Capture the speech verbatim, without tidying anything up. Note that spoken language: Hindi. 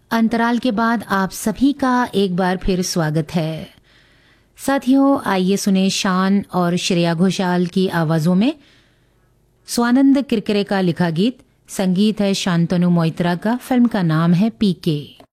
अंतराल के बाद आप सभी का एक बार फिर स्वागत है। साथियों, आइए सुने शान और श्रेया घोषाल की आवाज़ों में स्वानंद किरकिरे का लिखा गीत। संगीत है शांतनु मोइत्रा का। फिल्म का नाम है पीके।